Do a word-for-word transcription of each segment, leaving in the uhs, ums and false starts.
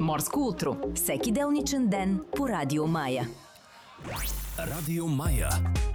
Морско утро. Всеки делничен ден по Радио Мая. Радио Мая.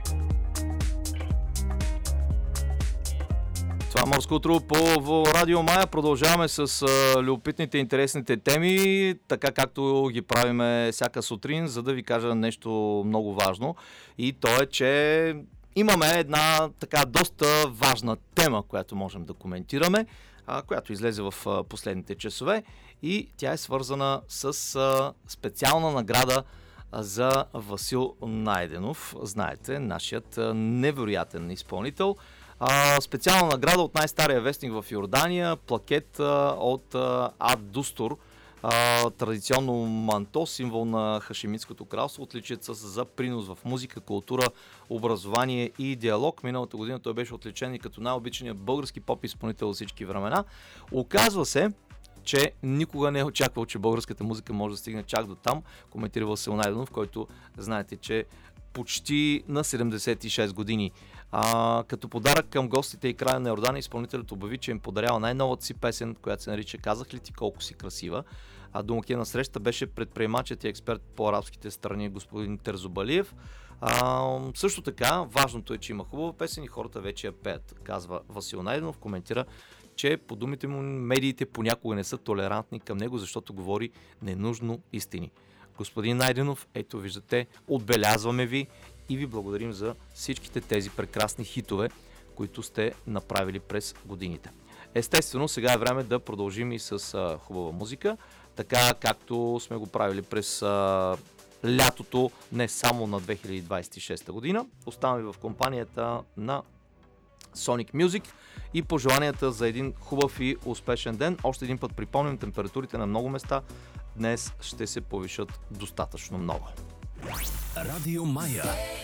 Това е Морско утро по Радио Мая. Продължаваме с а, любопитните, интересните теми, така както ги правиме всяка сутрин, за да ви кажа нещо много важно. И то е, че имаме една така доста важна тема, която можем да коментираме, а, която излезе в а, последните часове, и тя е свързана с а, специална награда за Васил Найденов. Знаете, нашият а, невероятен изпълнител. А, специална награда от най-стария вестник в Йордания, плакет а, от а, Ад Дустур, а, традиционно манто, символ на Хашемитското кралство, отличият се за принос в музика, култура, образование и диалог. Миналата година той беше отличен и като най-обичаният български поп-изпълнител от всички времена. Оказва се, че никога не е очаквал, че българската музика може да стигне чак до там. Коментира Васил Найденов, който знаете, че почти на седемдесет и шест години. А, като подарък към гостите и края на Йордания, изпълнителят обяви, че им подарява най-новата си песен, която се нарича "Казах ли ти колко си красива". А домакин на среща беше предприемачът и експерт по арабските страни господин Терзобалиев. А, също така, важното е, че има хубава песен и хората вече я пеят, казва Васил Найденов. Коментира, че по думите му медиите понякога не са толерантни към него, защото говори ненужно истини. Господин Найденов, ето виждате, отбелязваме ви и ви благодарим за всичките тези прекрасни хитове, които сте направили през годините. Естествено, сега е време да продължим и с а, хубава музика, така както сме го правили през а, лятото, не само на две хиляди двадесет и шеста година. Оставаме в компанията на Sonic Music и пожеланията за един хубав и успешен ден. Още един път припомням, температурите на много места днес ще се повишат достатъчно много. Радио Мая.